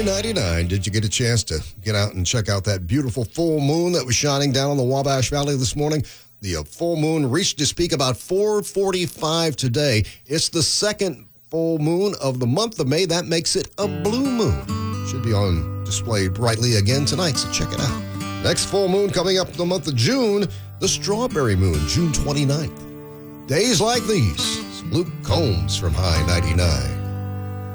High 99. Did you get a chance to get out and check out that beautiful full moon that was shining down on the Wabash Valley this morning? The full moon reached its peak about 4:45 today. It's the second full moon of the month of May. That makes it a blue moon. Should be on display brightly again tonight, so check it out. Next full moon coming up in the month of June, the strawberry moon, June 29th. Days like these, Luke Combs from High 99.